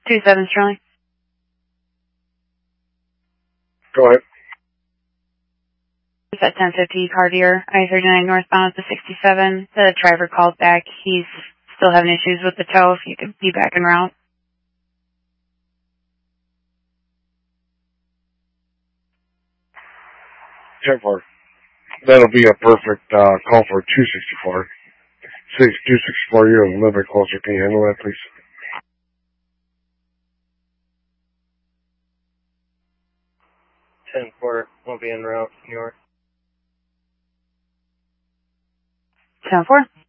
27 Sterling. Go ahead. It's at 1050 Cartier, I-39 northbound to 67. The driver called back. He's still having issues with the tow. If you could be back en route. 10-4. That'll be a perfect call for 264. 264, you're a little bit closer. Can you handle that, please? 10-4, won't be en route, New York. 10-4.